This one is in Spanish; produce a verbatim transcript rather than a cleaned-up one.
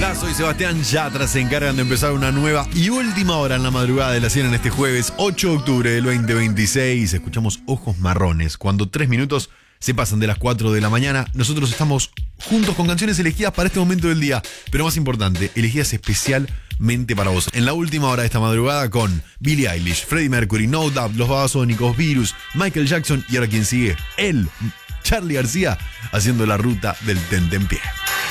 Hola, soy Sebastián Yatra. Se encargan de empezar una nueva y última hora en la madrugada de la cien en este jueves ocho de octubre del veinte veintiséis. Escuchamos Ojos Marrones. Cuando tres minutos se pasan de las cuatro de la mañana, nosotros estamos juntos con canciones elegidas para este momento del día. Pero más importante, elegidas especialmente para vos. En la última hora de esta madrugada con Billie Eilish, Freddie Mercury, No Doubt, Los Babasónicos, Virus, Michael Jackson y ahora quien sigue, él, Charly García, haciendo la ruta del Tentempié.